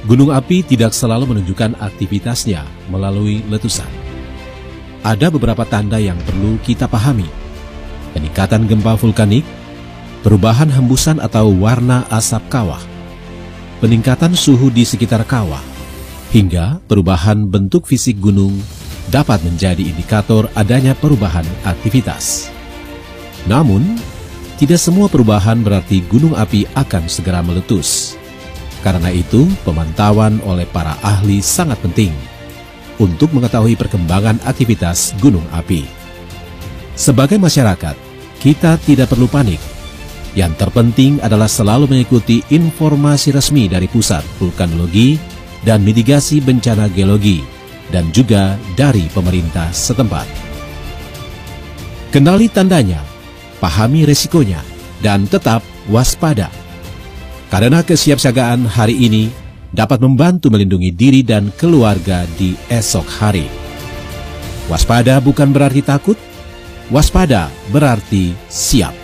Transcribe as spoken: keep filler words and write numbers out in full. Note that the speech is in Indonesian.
Gunung api tidak selalu menunjukkan aktivitasnya melalui letusan. Ada beberapa tanda yang perlu kita pahami. Peningkatan gempa vulkanik, perubahan hembusan atau warna asap kawah, peningkatan suhu di sekitar kawah, hingga perubahan bentuk fisik gunung dapat menjadi indikator adanya perubahan aktivitas. Namun, tidak semua perubahan berarti gunung api akan segera meletus. Karena itu, pemantauan oleh para ahli sangat penting untuk mengetahui perkembangan aktivitas gunung api. Sebagai masyarakat, kita tidak perlu panik. Yang terpenting adalah selalu mengikuti informasi resmi dari Pusat Vulkanologi dan Mitigasi Bencana Geologi dan juga dari pemerintah setempat. Kenali tandanya, pahami resikonya, dan tetap waspada. Karena kesiapsiagaan hari ini dapat membantu melindungi diri dan keluarga di esok hari. Waspada bukan berarti takut, waspada berarti siap.